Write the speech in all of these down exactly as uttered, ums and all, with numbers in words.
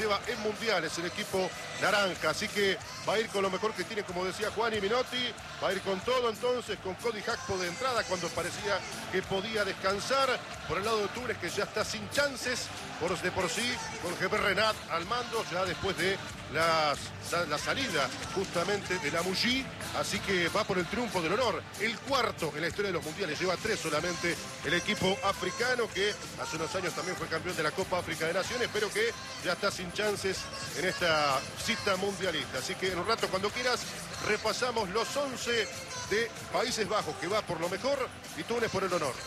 lleva en mundiales el equipo naranja. Así que va a ir con lo mejor que tiene, como decía Juan y Minotti. Va a ir con todo entonces, con Cody Gakpo de entrada cuando parecía que podía descansar. Por el lado de Túnez, que ya está sin chances por, de por sí, con Gerber Renat al mando, ya después de las, la salida justamente de la Mouji. Así que va por el triunfo del honor. El cuarto en la historia de los mundiales. Lleva tres solamente el equipo africano, que hace unos años también fue campeón de la Copa África de Naciones, pero que ya está sin chances en esta cita mundialista. Así que en un rato, cuando quieras, repasamos los once de Países Bajos, que va por lo mejor, y Túnez por el honor.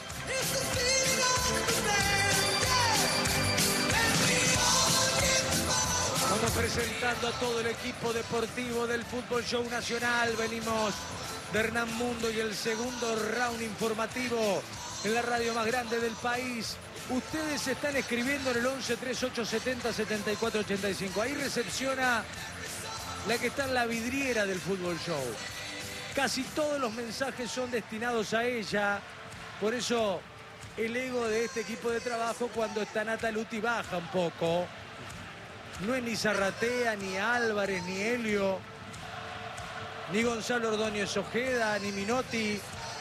Vamos presentando a todo el equipo deportivo del Fútbol Show Nacional. Venimos de Hernán Mundo y el segundo round informativo en la radio más grande del país. Ustedes están escribiendo en el once treinta y ocho setenta setenta y cuatro ochenta y cinco. Ahí recepciona la que está en la vidriera del Fútbol Show. Casi todos los mensajes son destinados a ella. Por eso el ego de este equipo de trabajo, cuando está Nata Luti, baja un poco. No es ni Zarratea, ni Álvarez, ni Helio, ni Gonzalo Ordóñez Ojeda, ni Minotti,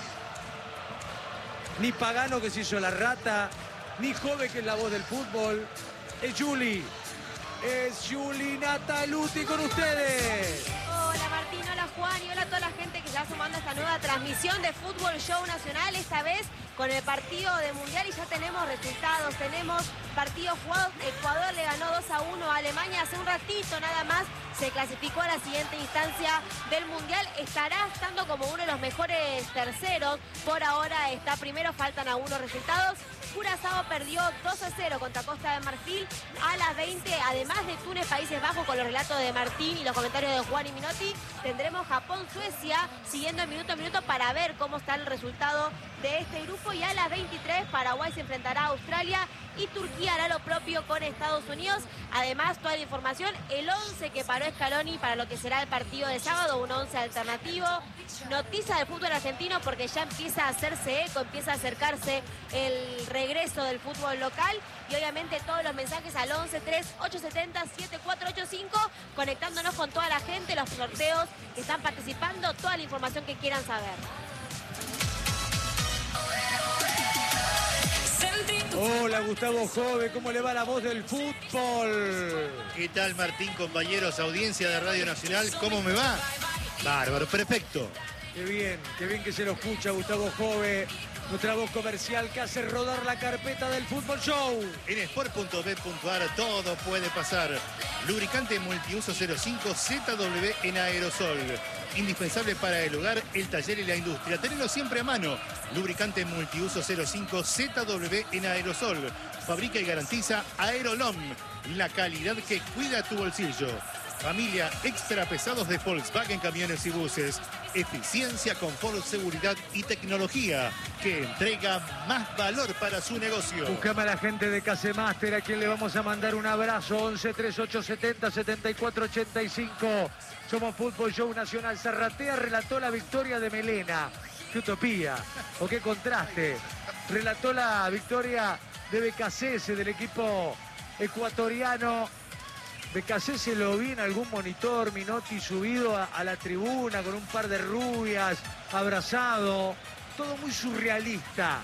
ni Pagano, que se hizo la rata, ni Jove, que es la voz del fútbol. Es Juli, es Juli Nata Luti con ustedes. Hola Martín, hola Juan y hola a toda la gente que se va sumando a esta nueva transmisión de Fútbol Show Nacional, esta vez con el partido de Mundial, y ya tenemos resultados, tenemos partidos jugados. Ecuador le ganó dos a uno a Alemania hace un ratito nada más, se clasificó a la siguiente instancia del Mundial, estará estando como uno de los mejores terceros, por ahora está primero, faltan algunos resultados. Curazao perdió dos a cero contra Costa de Marfil a las veinte, además de Túnez, Países Bajos, con los relatos de Martín y los comentarios de Juan y Minotti. Tendremos Japón-Suecia siguiendo el minuto a minuto para ver cómo está el resultado de este grupo, y a las veintitrés Paraguay se enfrentará a Australia y Turquía hará lo propio con Estados Unidos. Además, toda la información, el once que paró Scaloni para lo que será el partido de sábado, un once alternativo. Noticia del fútbol argentino, porque ya empieza a hacerse eco, empieza a acercarse el regreso del fútbol local, y obviamente todos los mensajes al once treinta y ocho setenta setenta y cuatro ochenta y cinco, conectándonos con toda la gente, los sorteos que están participando, toda la información que quieran saber. Hola Gustavo Jove, ¿cómo le va la voz del fútbol? ¿Qué tal Martín, compañeros, audiencia de Radio Nacional? ¿Cómo me va? Bárbaro, perfecto. Qué bien, qué bien que se lo escucha Gustavo Jove, nuestra voz comercial que hace rodar la carpeta del Fútbol Show. En sport punto b punto a r todo puede pasar. Lubricante multiuso cero cinco Z W en aerosol. Indispensable para el hogar, el taller y la industria. Tenelo siempre a mano. Lubricante multiuso cero cinco Z W en aerosol. Fabrica y garantiza Aerolom, la calidad que cuida tu bolsillo. Familia extra pesados de Volkswagen Camiones y Buses. Eficiencia, confort, seguridad y tecnología que entrega más valor para su negocio. Buscame a la gente de Casemaster, a quien le vamos a mandar un abrazo. once treinta y ocho setenta setenta y cuatro ochenta y cinco. Somos Fútbol Show Nacional. Zarratea relató la victoria de Melena. ¡Qué utopía! ¡O qué contraste! Relató la victoria de Becasese, del equipo ecuatoriano. Becasese lo vi en algún monitor, Minotti subido a, a la tribuna con un par de rubias, abrazado. Todo muy surrealista.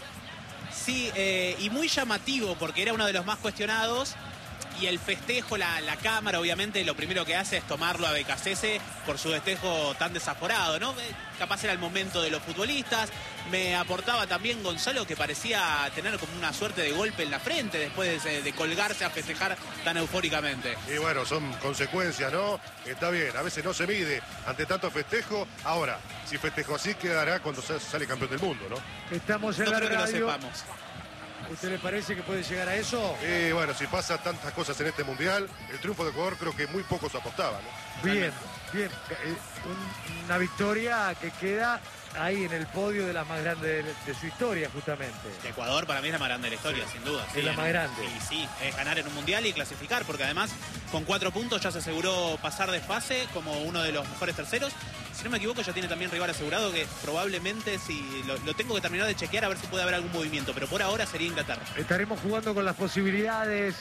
Sí, eh, y muy llamativo, porque era uno de los más cuestionados. Y el festejo, la, la cámara, obviamente, lo primero que hace es tomarlo a Becasese por su festejo tan desaforado, ¿no? Capaz era el momento de los futbolistas. Me aportaba también Gonzalo, que parecía tener como una suerte de golpe en la frente después de, de colgarse a festejar tan eufóricamente. Y bueno, son consecuencias, ¿no? Está bien, a veces no se mide ante tanto festejo. Ahora, si festejo así, quedará cuando sale campeón del mundo, ¿no? Estamos en no la creo radio. que lo sepamos. ¿Usted le parece que puede llegar a eso? Y bueno, si pasa tantas cosas en este Mundial, el triunfo de Ecuador creo que muy pocos apostaban, ¿no? Bien, bien. Eh, un- una victoria que queda ahí en el podio de las más grandes de, de su historia, justamente. De Ecuador para mí es la más grande de la historia, sin duda. Es la más grande. Y sí, es ganar en un mundial y clasificar, porque además con cuatro puntos ya se aseguró pasar de fase como uno de los mejores terceros. Si no me equivoco, ya tiene también rival asegurado, que probablemente, si lo, lo tengo que terminar de chequear a ver si puede haber algún movimiento, pero por ahora sería Inglaterra. Estaremos jugando con las posibilidades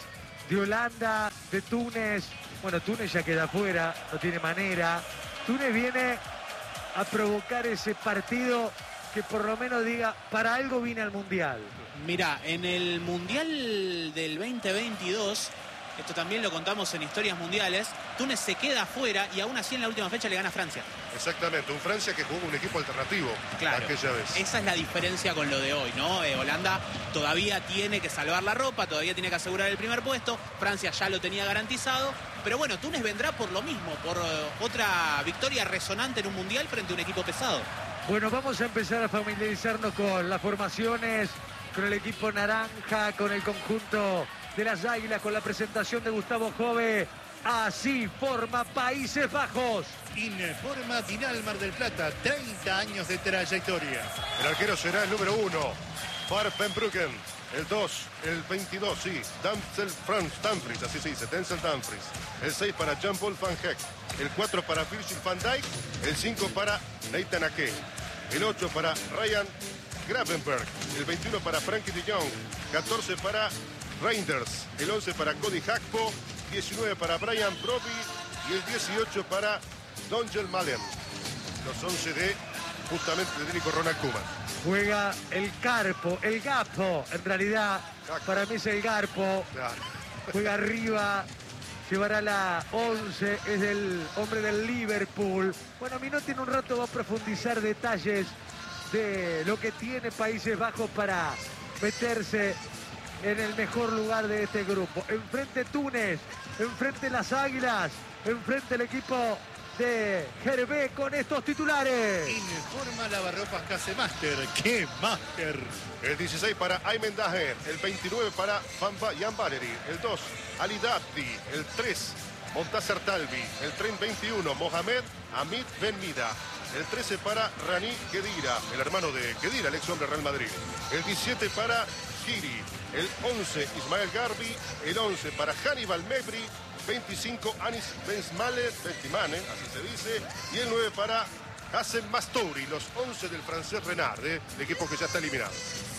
de Holanda, de Túnez. Bueno, Túnez ya queda afuera, no tiene manera. Túnez viene a provocar ese partido que por lo menos diga, para algo vine al Mundial. Mirá, en el Mundial del veinte veintidós, esto también lo contamos en Historias Mundiales, Túnez se queda afuera y aún así en la última fecha le gana a Francia. Exactamente, un Francia que jugó un equipo alternativo claro, aquella vez. Esa es la diferencia con lo de hoy, ¿no? Eh, Holanda todavía tiene que salvar la ropa, todavía tiene que asegurar el primer puesto, Francia ya lo tenía garantizado, pero bueno, Túnez vendrá por lo mismo, por uh, otra victoria resonante en un Mundial frente a un equipo pesado. Bueno, vamos a empezar a familiarizarnos con las formaciones, con el equipo naranja, con el conjunto de las Águilas, con la presentación de Gustavo Jove. Así forma Países Bajos. Informa Dinal Mar del Plata, treinta años de trayectoria. El arquero será el número uno, Bart Van Bruggen. El dos, el veintidós, sí, Denzel Franz Dumfries, así se dice, Denzel Dumfries. El seis para Jean-Paul Van Heck. El cuatro para Virgil van Dijk. El cinco para Nathan Ake. El ocho para Ryan Gravenberg. El veintiuno para Frankie de Jong. catorce para Reinders. El once para Cody Gakpo. diecinueve para Brian Broby. Y el dieciocho para Donjel Malen. Los once de justamente de técnico Ronald Koeman. Juega el Carpo, el Gapo, en realidad Gakpo. Para mí es el Garpo. Claro. Juega arriba, llevará la once, es el hombre del Liverpool. Bueno, Minotti en un rato va a profundizar detalles de lo que tiene Países Bajos para meterse en el mejor lugar de este grupo. Enfrente Túnez, enfrente las Águilas, enfrente el equipo de Gervé con estos titulares. Informa Lavarropas Casemaster. ¡Qué máster! El dieciséis para Aymen Daher. El veintinueve para Van ba Jan Valery. El dos, Ali Dabdi. El tres, Montazar Talbi. El tren veintiuno, Mohamed Hamid Ben Mida. El trece para Rani Khedira, el hermano de Khedira, el ex hombre Real Madrid. El diecisiete para Giri. El once, Ismael Garbi. El once para Hannibal Mebri. veinticinco, Anis Benzmale, Bentimane, así se dice. Y el nueve para Hassem Mastouri, los once del francés Renard, ¿eh? El equipo que ya está eliminado.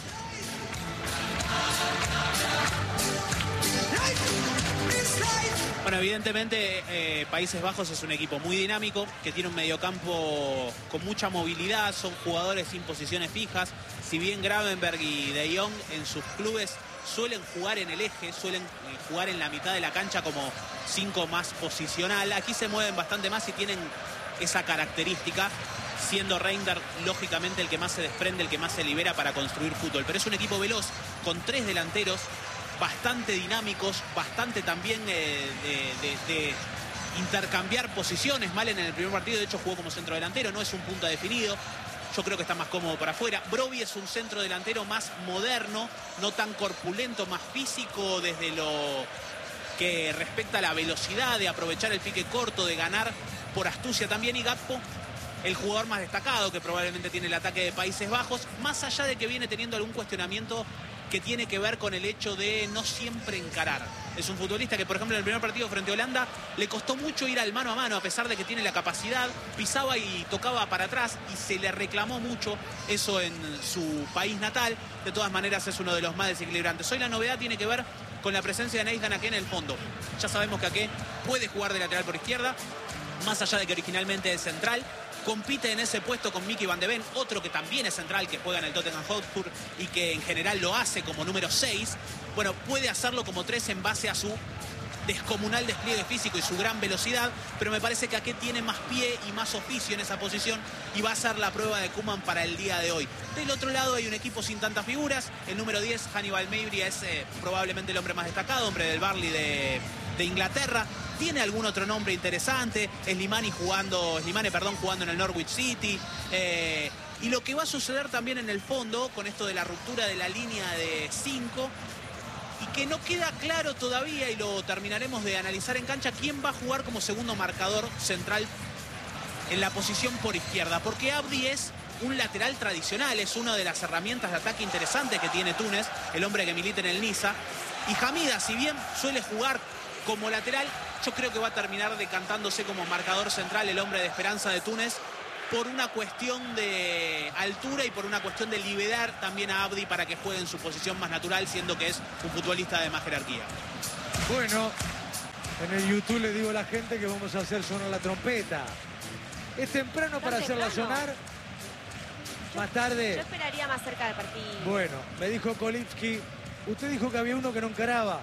Bueno, evidentemente eh, Países Bajos es un equipo muy dinámico, que tiene un mediocampo con mucha movilidad, son jugadores sin posiciones fijas. Si bien Gravenberg y De Jong en sus clubes suelen jugar en el eje, suelen jugar en la mitad de la cancha como cinco más posicional, aquí se mueven bastante más y tienen esa característica, siendo Reinders lógicamente el que más se desprende, el que más se libera para construir fútbol. Pero es un equipo veloz, con tres delanteros, bastante dinámicos, bastante también eh, de, de, de intercambiar posiciones. Malen en el primer partido, de hecho, jugó como centro delantero, no es un punta definido. Yo creo que está más cómodo para afuera. Broby es un centro delantero más moderno, no tan corpulento, más físico desde lo que respecta a la velocidad, de aprovechar el pique corto, de ganar por astucia también. Y Gakpo, el jugador más destacado que probablemente tiene el ataque de Países Bajos, más allá de que viene teniendo algún cuestionamiento que tiene que ver con el hecho de no siempre encarar. Es un futbolista que, por ejemplo, en el primer partido frente a Holanda le costó mucho ir al mano a mano, a pesar de que tiene la capacidad, pisaba y tocaba para atrás y se le reclamó mucho eso en su país natal. De todas maneras es uno de los más desequilibrantes. Hoy la novedad tiene que ver con la presencia de Nathan Ake en el fondo. Ya sabemos que Ake puede jugar de lateral por izquierda, más allá de que originalmente es central. Compite en ese puesto con Mickey Van de Ven, otro que también es central, que juega en el Tottenham Hotspur y que en general lo hace como número seis. Bueno, puede hacerlo como tres en base a su descomunal despliegue físico y su gran velocidad, pero me parece que Ake tiene más pie y más oficio en esa posición y va a ser la prueba de Koeman para el día de hoy. Del otro lado hay un equipo sin tantas figuras. El número diez, Hannibal Mejbri, es eh, probablemente el hombre más destacado, hombre del Burnley de, de Inglaterra. Tiene algún otro nombre interesante, Slimani jugando, Slimani, perdón, jugando en el Norwich City. Eh, y lo que va a suceder también en el fondo, con esto de la ruptura de la línea de cinco, y que no queda claro todavía, y lo terminaremos de analizar en cancha, quién va a jugar como segundo marcador central en la posición por izquierda. Porque Abdi es un lateral tradicional, es una de las herramientas de ataque interesantes que tiene Túnez, el hombre que milita en el Niza. Y Hamida, si bien suele jugar como lateral, yo creo que va a terminar decantándose como marcador central, el hombre de esperanza de Túnez, por una cuestión de altura y por una cuestión de liberar también a Abdi para que juegue en su posición más natural, siendo que es un futbolista de más jerarquía. Bueno, en el YouTube le digo a la gente que vamos a hacer sonar la trompeta. ¿Es temprano para hacerla sonar? Más tarde. Yo esperaría más cerca del partido. Bueno, me dijo Kolipski. Usted dijo que había uno que no encaraba.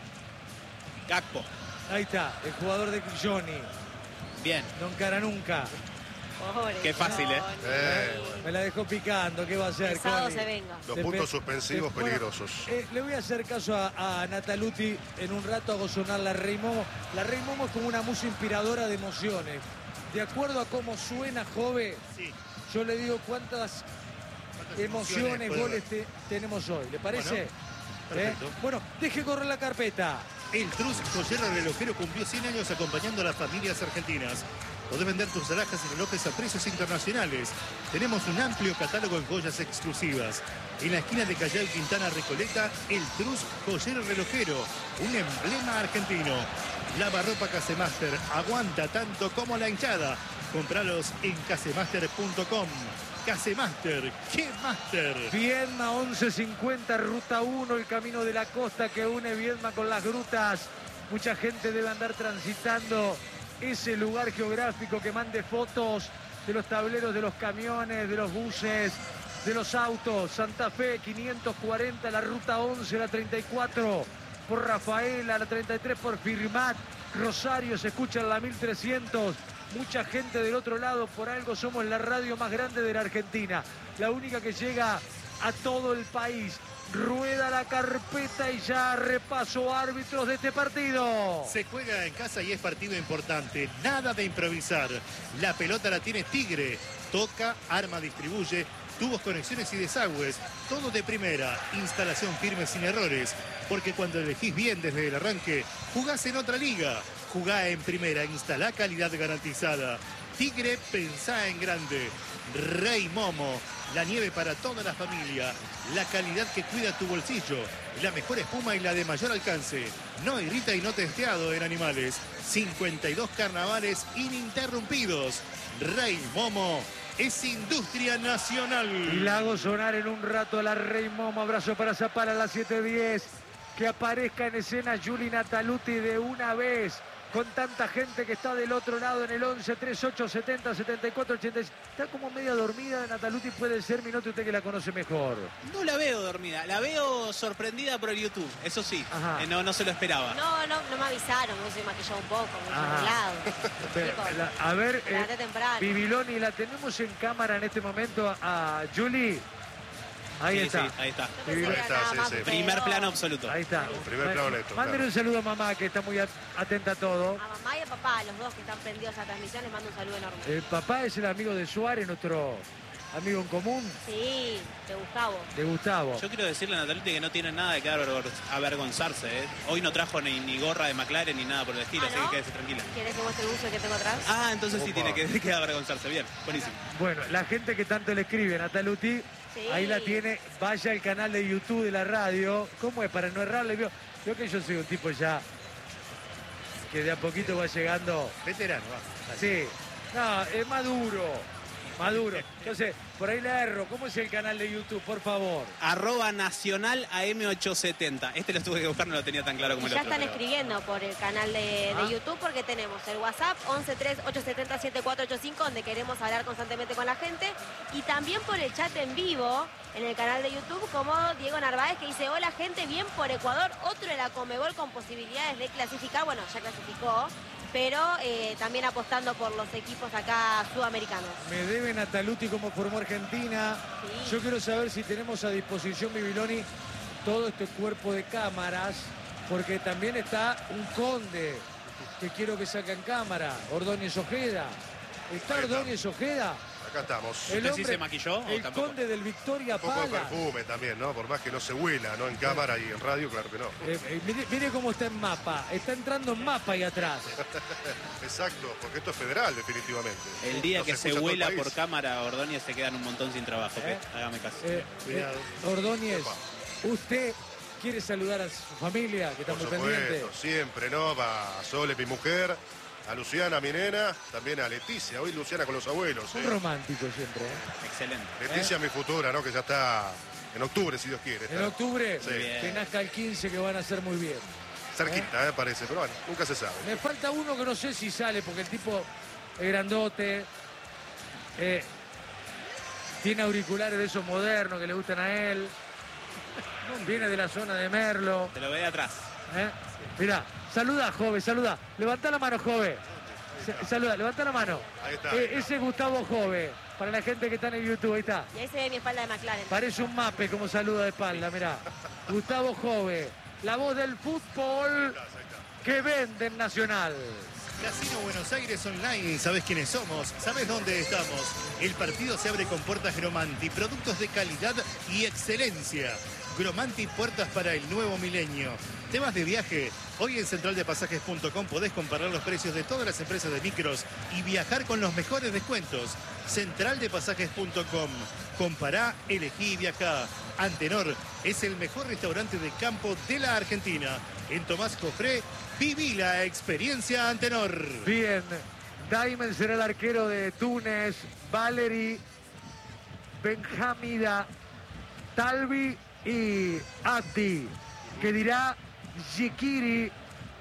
Gakpo. Ahí está, el jugador de Johnny. Bien. No encara nunca. Pobre Qué fácil, ¿eh? Eh, Me la dejó picando. ¿Qué va a hacer, Pesado Coli? se venga. Los Se puntos pe- suspensivos se- bueno, peligrosos. eh, le voy a hacer caso a, a Nataluti. En un rato hago sonar la Rey Momo. La Rey Momo es como una música inspiradora de emociones. De acuerdo a cómo suena, Jove, Sí. yo le digo cuántas ¿Cuántas emociones, puede goles haber? te- tenemos hoy. ¿Le parece? Bueno, ¿Eh? perfecto. Bueno, deje correr la carpeta. El Trus Joyero Relojero cumplió cien años acompañando a las familias argentinas. Podés vender tus alhajas y relojes a precios internacionales. Tenemos un amplio catálogo en joyas exclusivas. En la esquina de Callao y Quintana Recoleta, el Trus Joyero Relojero, un emblema argentino. Lavarropa Casemaster, aguanta tanto como la hinchada. Compralos en casemaster punto com. Casemaster, ¡qué master! Viedma once cincuenta, ruta uno, el camino de la costa que une Viedma con las grutas. Mucha gente debe andar transitando ese lugar geográfico. Que mande fotos de los tableros de los camiones, de los buses, de los autos. Santa Fe quinientos cuarenta, la ruta once, la treinta y cuatro por Rafaela, la treinta y tres por Firmat. Rosario se escucha en la mil trescientos. Mucha gente del otro lado, por algo somos la radio más grande de la Argentina. La única que llega a todo el país. Rueda la carpeta y ya repaso árbitros de este partido. Se juega en casa y es partido importante. Nada de improvisar. La pelota la tiene Tigre. Toca, arma, distribuye. Tubos, conexiones y desagües. Todo de primera. Instalación firme sin errores. Porque cuando elegís bien desde el arranque, jugás en otra liga. Jugá en primera. Instalá calidad garantizada. Tigre, pensá en grande. Rey Momo. La nieve para toda la familia. La calidad que cuida tu bolsillo. La mejor espuma y la de mayor alcance. No irrita y no testeado en animales. cincuenta y dos carnavales ininterrumpidos. Rey Momo es industria nacional. Y la hago sonar en un rato a la Rey Momo. Abrazo para Zapala a las siete diez. Que aparezca en escena Juli Nataluti de una vez. Con tanta gente que está del otro lado en el once, treinta y ocho, setenta, setenta y cuatro, ochenta y seis. Está como media dormida Nataluti, puede ser. Minote, usted que la conoce mejor. No la veo dormida, la veo sorprendida por el YouTube, eso sí. Ajá. Eh, no, no se lo esperaba. No, no, no me avisaron, me hubiese maquillado un poco, me hubiese Ajá. arreglado. Pero, Chicos, la- a ver, me levanté eh, temprano. Bibiloni, la tenemos en cámara en este momento a, a Julie. Ahí Sí, está. sí, ahí está. Yo pensé que Ahí era está, nada sí, más sí. ustedes Primer dos. plano absoluto. Ahí está. Primer plano neto, Mándele claro. un saludo a mamá, que está muy at- atenta a todo. A mamá y a papá, los dos que están prendidos a la transmisión, les mando un saludo enorme. El papá es el amigo de Suárez, nuestro amigo en común, Sí, de Gustavo. de Gustavo. Yo quiero decirle a Nataluti que no tiene nada de que aver- avergonzarse. ¿eh? Hoy no trajo ni, ni gorra de McLaren ni nada por el estilo, ¿Ah, así no? que quédese tranquila. ¿Quieres que muestre el buzo que tengo atrás? Ah, entonces sí Opa. tiene que, que avergonzarse. Bien, buenísimo. Bueno, la gente que tanto le escribe, Nataluti, Sí. ahí la tiene. Vaya al canal de YouTube de la radio. ¿Cómo es? Para no errarle. Vio, vio que yo soy un tipo ya que de a poquito va llegando. Veterano, va. Sí. No, es maduro. Maduro. Entonces, por ahí le erro. ¿Cómo es el canal de YouTube, por favor? Arroba nacional A M ochocientos setenta. Este lo tuve que buscar, no lo tenía tan claro como Y el ya otro. están pero- escribiendo por el canal de, de Ah. YouTube porque tenemos el WhatsApp once tres ocho siete cero siete cuatro ocho cinco donde queremos hablar constantemente con la gente y también por el chat en vivo en el canal de YouTube como Diego Narváez que dice hola gente, bien por Ecuador, otro de la Conmebol con posibilidades de clasificar, bueno ya clasificó, pero eh, también apostando por los equipos acá sudamericanos. Me debe Nataluti cómo formó Argentina. Sí. Yo quiero saber si tenemos a disposición, Bibiloni, todo este cuerpo de cámaras, porque también está un conde que quiero que saque en cámara, Ordóñez Ojeda. ¿Está Ahí está. Ordóñez Ojeda? Acá estamos. El ¿Usted sí hombre, se maquilló o el tampoco? conde del Victoria Un poco de Pala. perfume también, ¿no? Por más que no se huela, ¿no? En cámara y en radio, claro que no. Eh, eh, mire, mire cómo está en mapa. Está entrando en mapa ahí atrás. Exacto, porque esto es federal, definitivamente. El día No que se escucha todo el huela país. por cámara, Ordóñez se quedan un montón sin trabajo. ¿Eh? ¿ok? Hágame caso. Eh, Cuidado. eh, Ordóñez, usted quiere saludar a su familia, que está Por muy pendiente. supuesto, siempre, ¿no? Va a Sole, mi mujer, a Luciana, mi nena, también a Leticia. Hoy Luciana con los abuelos. Un ¿eh? romántico siempre. ¿eh? Excelente. Leticia, mi futura, ¿no? Que ya está en octubre, si Dios quiere. En está. octubre, Sí. Bien. que nazca el quince, que van a ser muy bien. Cerquita, ¿eh? Parece, pero bueno, nunca se sabe. Me falta uno que no sé si sale, porque el tipo es grandote. Eh, tiene auriculares de esos modernos que le gustan a él. Viene de la zona de Merlo. Te lo ve de atrás. ¿Eh? Mirá, saluda, Jove, saluda. Levanta la mano, Jove. Saluda, levanta la mano. Ahí está, Eh, ahí está. ese es Gustavo Jove. Para la gente que está en el YouTube, ahí está. Y ahí se ve mi espalda de McLaren. Parece un mape como saluda de espalda, mirá. Gustavo Jove, la voz del fútbol que vende en Nacional. Casino Buenos Aires Online, ¿sabes quiénes somos? ¿Sabes dónde estamos? El partido se abre con puertas Gromanti, productos de calidad y excelencia. Gromanti, puertas para el nuevo milenio. Temas de viaje. Hoy en central de pasajes punto com podés comparar los precios de todas las empresas de micros y viajar con los mejores descuentos. central de pasajes punto com. Compará, elegí y viajá. Antenor es el mejor restaurante de campo de la Argentina. En Tomás Cofré, viví la experiencia Antenor. Bien, Daimel será el arquero de Túnez, Valeri, Benjamida, Talvi y Abdi, que dirá Yekiri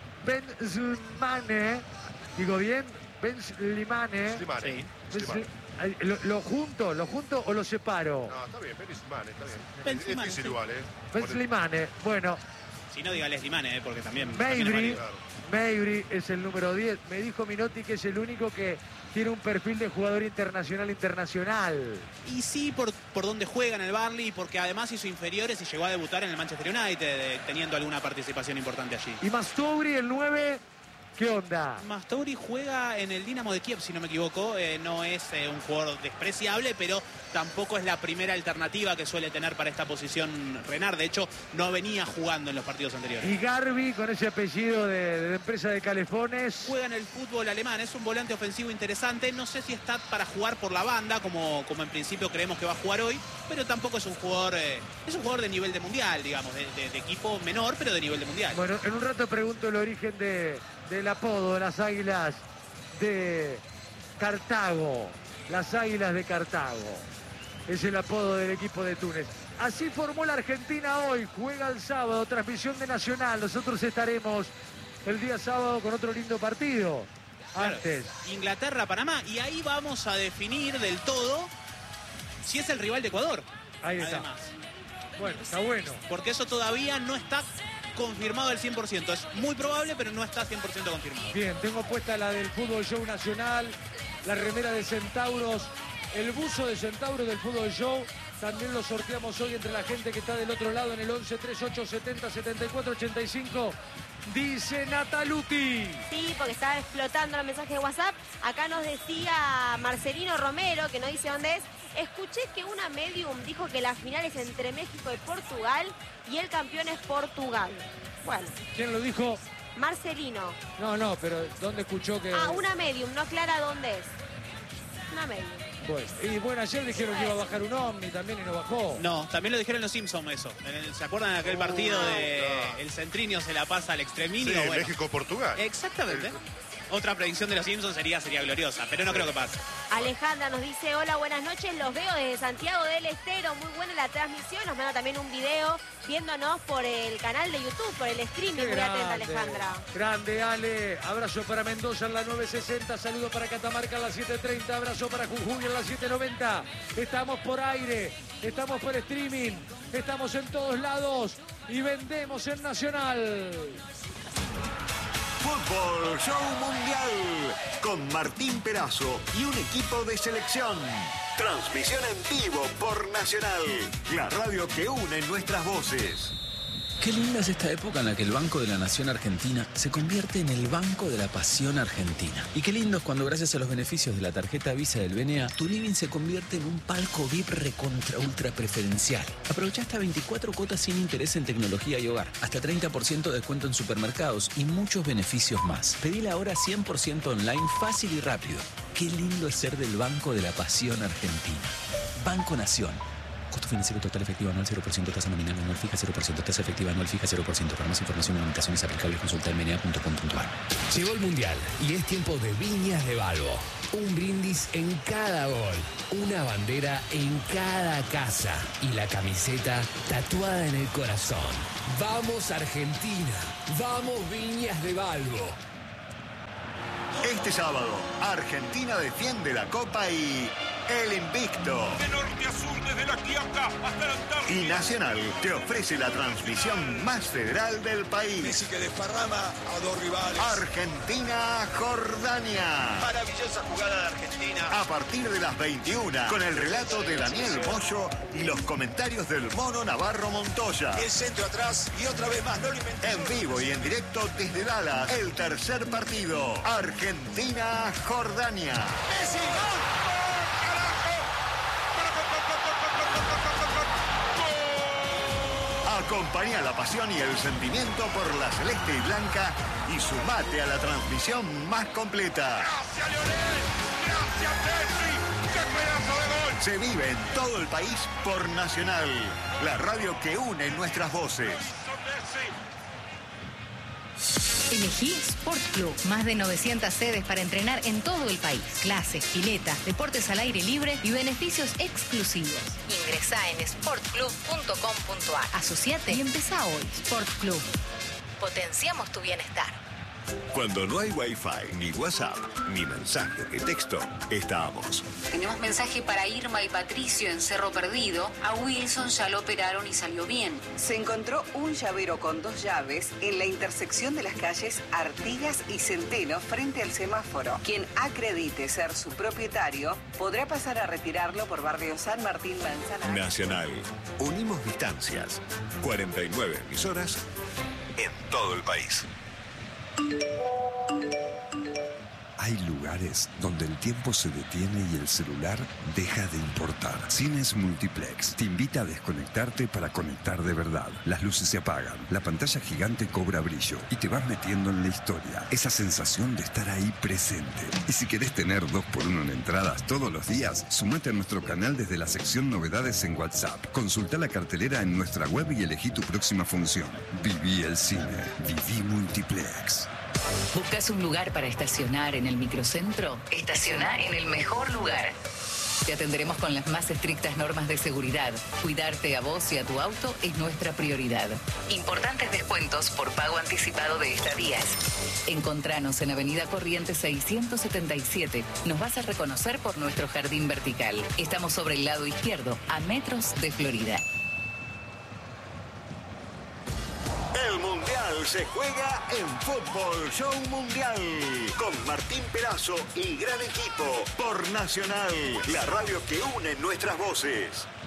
Benzlimane, digo bien, Benzlimane. Slimane, Benzli- Slimane. Ay, ¿Lo, lo junto, lo junto o lo separo? No, está bien, Benzlimane, está bien. Ben Es Slimane, difícil sí. igual, ¿eh? Benzlimane, bueno, Si no, diga Leslie Mane, eh, porque también... también es Meibri, válido. Meibri es el número diez. Me dijo Minotti que es el único que tiene un perfil de jugador internacional internacional. Y sí, por, por donde juega en el Burnley, porque además hizo inferiores y llegó a debutar en el Manchester United, eh, teniendo alguna participación importante allí. Y Mastouri, el nueve, ¿qué onda? Mastouri juega en el Dinamo de Kiev, si no me equivoco. Eh, no es eh, un jugador despreciable, pero tampoco es la primera alternativa que suele tener para esta posición Renard. De hecho, no venía jugando en los partidos anteriores. Y Garbi, con ese apellido de, de empresa de calefones. Juega en el fútbol alemán, es un volante ofensivo interesante. No sé si está para jugar por la banda, como, como en principio creemos que va a jugar hoy, pero tampoco es un jugador, eh, es un jugador de nivel de mundial, digamos, de, de- de equipo menor, pero de nivel de mundial. Bueno, en un rato pregunto el origen de, del apodo de las águilas de Cartago. Las águilas de Cartago. Es el apodo del equipo de Túnez. Así formó la Argentina hoy. Juega el sábado, transmisión de Nacional. Nosotros estaremos el día sábado con otro lindo partido. Claro. Antes. Inglaterra-Panamá, y ahí vamos a definir del todo si es el rival de Ecuador. Ahí está. Además, Bueno, está bueno. porque eso todavía no está confirmado al cien por ciento. Es muy probable, pero no está cien por ciento confirmado. Bien, tengo puesta la del Fútbol Show Nacional, la remera de Centauros, el buzo de Centauros del Fútbol Show. También lo sorteamos hoy entre la gente que está del otro lado en el once treinta y ocho setenta setenta y cuatro ochenta y cinco. Dice Nataluti. Sí, porque estaba explotando los mensajes de WhatsApp. Acá nos decía Marcelino Romero, que no dice dónde es. Escuché que una medium dijo que la final es entre México y Portugal y el campeón es Portugal. Bueno, ¿Quién lo dijo? Marcelino. No, no, pero ¿dónde escuchó que...? Ah, una medium, no aclara dónde es. Una medium. Bueno, y bueno, ayer dijeron que iba a bajar un Omni también y no bajó. No, también lo dijeron los Simpsons eso. En el- ¿Se acuerdan de aquel Uh, partido de no. el Centrinio se la pasa al Sí, extreminio? Bueno, México-Portugal. exactamente. Otra predicción de los Simpsons sería, sería gloriosa, pero no creo que pase. Alejandra nos dice, hola, buenas noches, los veo desde Santiago del Estero, muy buena la transmisión, nos manda también un video viéndonos por el canal de YouTube, por el streaming, Qué muy atenta grande, Alejandra. grande Ale, abrazo para Mendoza en la nueve sesenta, saludo para Catamarca en la siete treinta, abrazo para Jujuy en la siete noventa. Estamos por aire, estamos por streaming, estamos en todos lados y vendemos en Nacional. Fútbol Show Mundial con Martín Perazo y un equipo de selección. Transmisión en vivo por Nacional, la radio que une nuestras voces. Qué linda es esta época en la que el Banco de la Nación Argentina se convierte en el Banco de la Pasión Argentina. Y qué lindo es cuando gracias a los beneficios de la tarjeta Visa del B N A, tu living se convierte en un palco V I P recontra ultra preferencial. Aprovecha hasta veinticuatro cuotas sin interés en tecnología y hogar, hasta treinta por ciento de descuento en supermercados y muchos beneficios más. Pedila ahora cien por ciento online, fácil y rápido. Qué lindo es ser del Banco de la Pasión Argentina. Banco Nación. Costo financiero total efectivo anual cero por ciento, tasa nominal anual fija cero por ciento, tasa efectiva anual fija cero por ciento. Para más información y limitaciones aplicables consulta m n a punto com punto a r. Llegó el Mundial y es tiempo de Viñas de Balbo. Un brindis en cada gol, una bandera en cada casa y la camiseta tatuada en el corazón. ¡Vamos Argentina! ¡Vamos Viñas de Balbo! Este sábado, Argentina defiende la Copa y el invicto. De norte a sur, desde la Quiaca hasta la Antártida. Y Nacional te ofrece la transmisión más federal del país. Messi que desparrama a dos rivales. Argentina-Jordania. Maravillosa jugada de Argentina. A partir de las veintiuna, con el relato de Daniel Moyo y los comentarios del Mono Navarro Montoya. El centro atrás y otra vez más, no lo inventé. En vivo y en directo desde Dallas, el tercer partido. Argentina-Jordania. Messi, gol. Acompaña la pasión y el sentimiento por la celeste y blanca y sumate a la transmisión más completa. ¡Gracias, Lionel! ¡Gracias, Messi! ¡Qué pedazo de gol! Se vive en todo el país por Nacional, la radio que une nuestras voces. Elegí Sport Club. Más de novecientas sedes para entrenar en todo el país. Clases, piletas, deportes al aire libre y beneficios exclusivos. Ingresá en sport club punto com punto a r. Asociate y empezá hoy. Sport Club. Potenciamos tu bienestar. Cuando no hay Wi-Fi, ni WhatsApp, ni mensaje de texto, estamos. Tenemos mensaje para Irma y Patricio en Cerro Perdido. A Wilson ya lo operaron y salió bien. Se encontró un llavero con dos llaves en la intersección de las calles Artigas y Centeno frente al semáforo. Quien acredite ser su propietario podrá pasar a retirarlo por barrio San Martín Manzanares. Nacional. Unimos distancias. cuarenta y nueve emisoras en todo el país. Hay lugares donde el tiempo se detiene y el celular deja de importar. Cines Multiplex te invita a desconectarte para conectar de verdad. Las luces se apagan, la pantalla gigante cobra brillo y te vas metiendo en la historia. Esa sensación de estar ahí presente. Y si querés tener dos por uno en entradas todos los días, sumate a nuestro canal desde la sección Novedades en WhatsApp. Consulta la cartelera en nuestra web y elegí tu próxima función. Viví el cine. Viví Multiplex. ¿Buscas un lugar para estacionar en el microcentro? Estaciona en el mejor lugar. Te atenderemos con las más estrictas normas de seguridad. Cuidarte a vos y a tu auto es nuestra prioridad. Importantes descuentos por pago anticipado de estadías. Encontranos en Avenida Corrientes seiscientos setenta y siete. Nos vas a reconocer por nuestro jardín vertical. Estamos sobre el lado izquierdo, a metros de Florida. El Mundial se juega en Fútbol Show Mundial con Martín Perazo y gran equipo por Nacional, la radio que une nuestras voces.